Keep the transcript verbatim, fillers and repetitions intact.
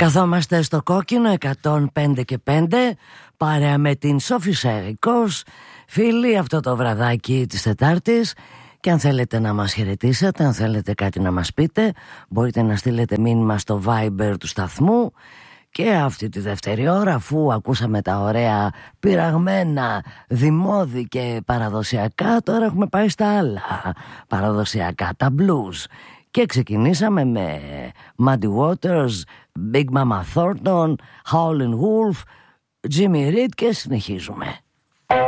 Καθόμαστε στο κόκκινο εκατόν πέντε και πέντε παρέα με την Σόφη Σερικός. Φίλοι, αυτό το βραδάκι της Τετάρτης. Και αν θέλετε να μας χαιρετήσετε, αν θέλετε κάτι να μας πείτε, μπορείτε να στείλετε μήνυμα στο Viber του σταθμού. Και αυτή τη δεύτερη ώρα, αφού ακούσαμε τα ωραία πειραγμένα, δημόδι και παραδοσιακά, τώρα έχουμε πάει στα άλλα παραδοσιακά, τα blues. Και ξεκινήσαμε με Muddy Waters, Big Mama Thornton, Howlin' Wolf, Jimmy Reed και συνεχίζουμε.